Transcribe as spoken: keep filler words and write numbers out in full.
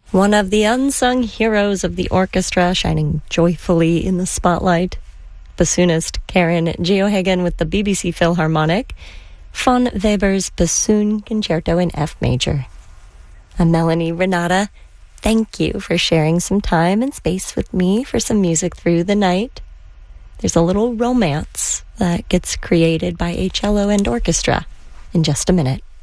One of the unsung heroes of the orchestra, shining joyfully in the spotlight. Bassoonist Karen Geohagen with the B B C Philharmonic. Von Weber's Bassoon Concerto in F major. I'm Melanie Renata. Thank you for sharing some time and space with me for some music through the night. There's a little romance that gets created by a cello and orchestra in just a minute.